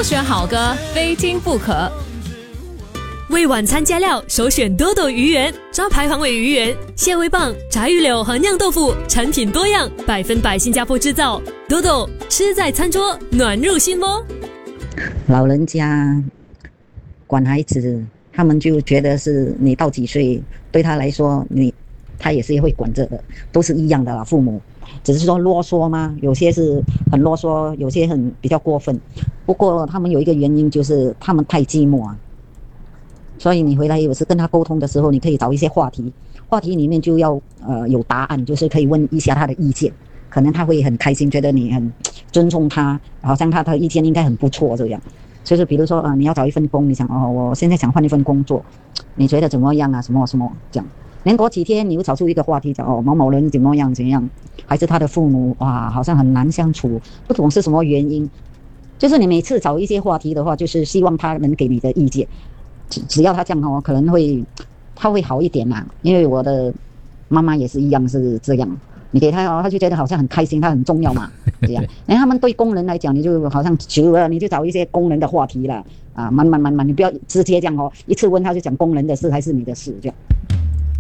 首选好歌，非听不可。 为晚餐加料，首选多多鱼圆、招牌黄尾鱼圆、蟹味棒、炸鱼柳和酿豆腐，产品多样，100%新加坡制造。多多吃在餐桌，暖入心窝。 老人家管孩子，他们就觉得是你到几岁，对他来说，他也是会管着的，都是一样的啦。父母只是说啰嗦嘛，有些是很啰嗦，有些比较过分。不过他们有一个原因，就是他们太寂寞啊。所以你回来有时跟他沟通的时候，你可以找一些话题，话题里面就要有答案，就是可以问一下他的意见，可能他会很开心，觉得你很尊重他，好像他的意见应该很不错这样。就是比如说你要找一份工，你想我现在想换一份工作，你觉得怎么样啊？什么什么这样。连过几天你又找出一个话题讲某某人怎么样怎样，还是他的父母哇好像很难相处，不懂是什么原因。就是你每次找一些话题的话，就是希望他能给你的意见。只要他这样可能他会好一点啦。因为我的妈妈也是一样是这样，你给他他就觉得好像很开心，他很重要嘛，这样。然后他们对工人来讲，你就好像久了，你就找一些工人的话题啦，慢慢，你不要直接这样一次问他就讲工人的事还是你的事这样。